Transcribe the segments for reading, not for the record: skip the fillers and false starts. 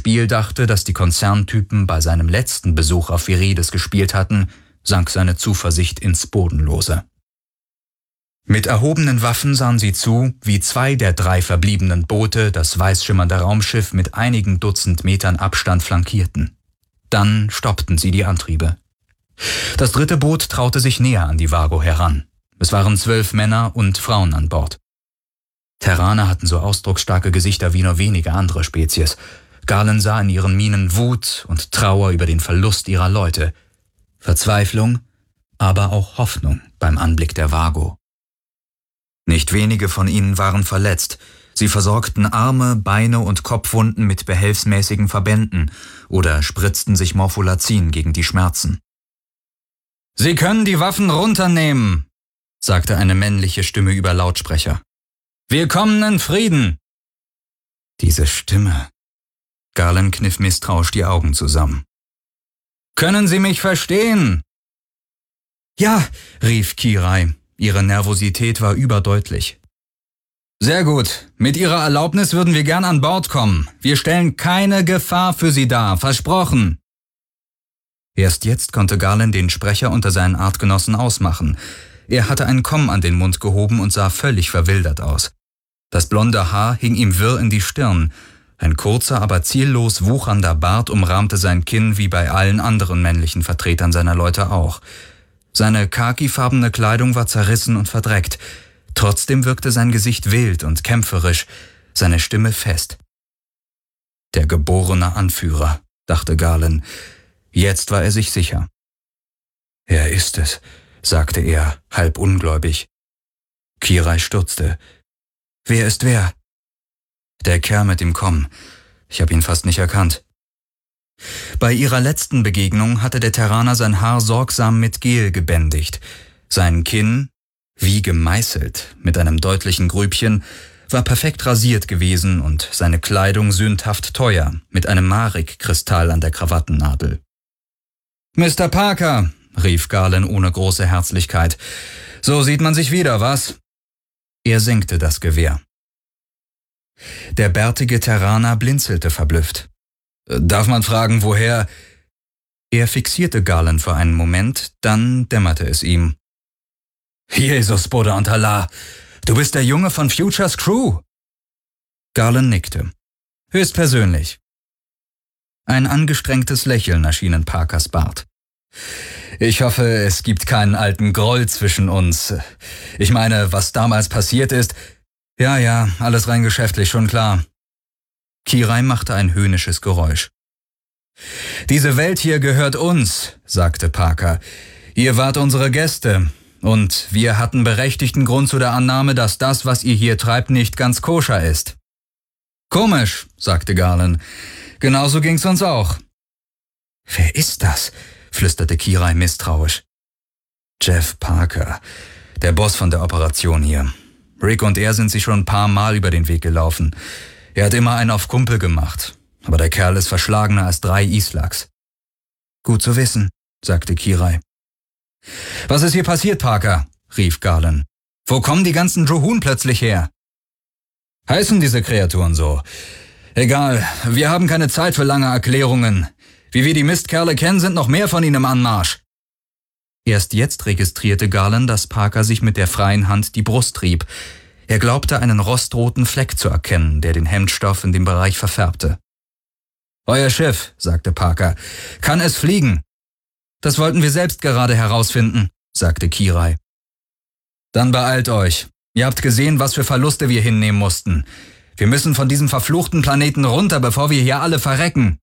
Spiel dachte, das die Konzerntypen bei seinem letzten Besuch auf Viridis gespielt hatten, sank seine Zuversicht ins Bodenlose. Mit erhobenen Waffen sahen sie zu, wie 2 der 3 verbliebenen Boote das weißschimmernde Raumschiff mit einigen Dutzend Metern Abstand flankierten. Dann stoppten sie die Antriebe. Das 3. Boot traute sich näher an die Vago heran. Es waren 12 Männer und Frauen an Bord. Terraner hatten so ausdrucksstarke Gesichter wie nur wenige andere Spezies. Galen sah in ihren Mienen Wut und Trauer über den Verlust ihrer Leute, Verzweiflung, aber auch Hoffnung beim Anblick der Vago. Nicht wenige von ihnen waren verletzt. Sie versorgten Arme, Beine und Kopfwunden mit behelfsmäßigen Verbänden oder spritzten sich Morpholazin gegen die Schmerzen. »Sie können die Waffen runternehmen«, sagte eine männliche Stimme über Lautsprecher. »Wir kommen in Frieden!« Diese Stimme. Galen kniff misstrauisch die Augen zusammen. »Können Sie mich verstehen?« »Ja«, rief Kirai. Ihre Nervosität war überdeutlich. »Sehr gut. Mit Ihrer Erlaubnis würden wir gern an Bord kommen. Wir stellen keine Gefahr für Sie dar. Versprochen!« Erst jetzt konnte Galen den Sprecher unter seinen Artgenossen ausmachen. Er hatte einen Komm an den Mund gehoben und sah völlig verwildert aus. Das blonde Haar hing ihm wirr in die Stirn. Ein kurzer, aber ziellos wuchernder Bart umrahmte sein Kinn wie bei allen anderen männlichen Vertretern seiner Leute auch. Seine khakifarbene Kleidung war zerrissen und verdreckt. Trotzdem wirkte sein Gesicht wild und kämpferisch, seine Stimme fest. Der geborene Anführer, dachte Galen. Jetzt war er sich sicher. »Er ist es«, sagte er, halb ungläubig. Kirai stutzte. »Wer ist wer?« »Der Kerl mit dem Komm. Ich habe ihn fast nicht erkannt.« Bei ihrer letzten Begegnung hatte der Terraner sein Haar sorgsam mit Gel gebändigt. Sein Kinn, wie gemeißelt, mit einem deutlichen Grübchen, war perfekt rasiert gewesen und seine Kleidung sündhaft teuer, mit einem Marek-Kristall an der Krawattennadel. »Mr. Parker«, rief Galen ohne große Herzlichkeit, »so sieht man sich wieder, was?« Er senkte das Gewehr. Der bärtige Terraner blinzelte verblüfft. »Darf man fragen, woher?« Er fixierte Galen für einen Moment, dann dämmerte es ihm. »Jesus, Buddha und Allah, du bist der Junge von Futures Crew?« Galen nickte. »Höchstpersönlich.« Ein angestrengtes Lächeln erschien in Parkers Bart. »Ich hoffe, es gibt keinen alten Groll zwischen uns. Ich meine, was damals passiert ist...« »Ja, alles rein geschäftlich, schon klar.« Kirai machte ein höhnisches Geräusch. »Diese Welt hier gehört uns«, sagte Parker. »Ihr wart unsere Gäste, und wir hatten berechtigten Grund zu der Annahme, dass das, was ihr hier treibt, nicht ganz koscher ist.« »Komisch«, sagte Galen. »Genauso ging's uns auch.« »Wer ist das?«, flüsterte Kirai misstrauisch. »Jeff Parker, der Boss von der Operation hier. Rick und er sind sich schon ein paar Mal über den Weg gelaufen. Er hat immer einen auf Kumpel gemacht, aber der Kerl ist verschlagener als 3 Islaks.« »Gut zu wissen«, sagte Kirai. »Was ist hier passiert, Parker?«, rief Galen. »Wo kommen die ganzen Johun plötzlich her?« »Heißen diese Kreaturen so? Egal, wir haben keine Zeit für lange Erklärungen. Wie wir die Mistkerle kennen, sind noch mehr von ihnen im Anmarsch.« Erst jetzt registrierte Galen, dass Parker sich mit der freien Hand die Brust rieb. Er glaubte, einen rostroten Fleck zu erkennen, der den Hemdstoff in dem Bereich verfärbte. »Euer Schiff«, sagte Parker, »kann es fliegen?« »Das wollten wir selbst gerade herausfinden«, sagte Kirai. »Dann beeilt euch. Ihr habt gesehen, was für Verluste wir hinnehmen mussten. Wir müssen von diesem verfluchten Planeten runter, bevor wir hier alle verrecken.«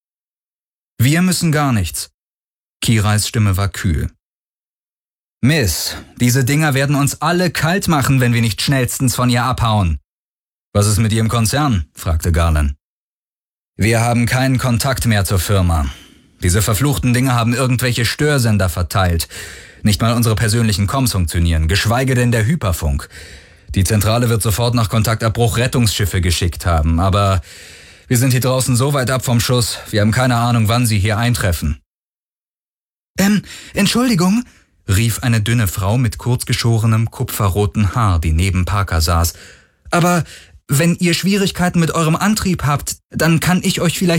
»Wir müssen gar nichts.« Kirais Stimme war kühl. »Miss, diese Dinger werden uns alle kalt machen, wenn wir nicht schnellstens von ihr abhauen.« »Was ist mit Ihrem Konzern?«, fragte Galen. »Wir haben keinen Kontakt mehr zur Firma. Diese verfluchten Dinger haben irgendwelche Störsender verteilt. Nicht mal unsere persönlichen Comms funktionieren, geschweige denn der Hyperfunk. Die Zentrale wird sofort nach Kontaktabbruch Rettungsschiffe geschickt haben, aber wir sind hier draußen so weit ab vom Schuss, wir haben keine Ahnung, wann sie hier eintreffen.« Entschuldigung«, rief eine dünne Frau mit kurzgeschorenem, kupferroten Haar, die neben Parker saß. »Aber wenn ihr Schwierigkeiten mit eurem Antrieb habt, dann kann ich euch vielleicht